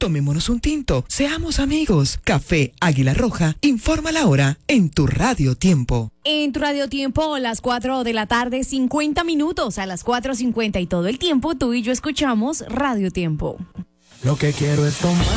Tomémonos un tinto, seamos amigos. Café Águila Roja, informa la hora en tu Radio Tiempo. En tu Radio Tiempo, las 4 de la tarde, 50 minutos, a las 4:50 y todo el tiempo, tú y yo escuchamos Radio Tiempo. Lo que quiero es tomar.